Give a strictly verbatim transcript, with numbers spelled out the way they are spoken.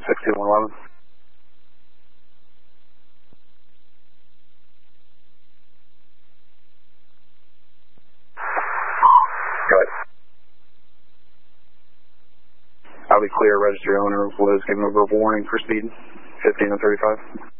sixty-one eleven. Go ahead. I'll be clear. Registry owner was given a verbal warning for speed, fifteen and thirty-five.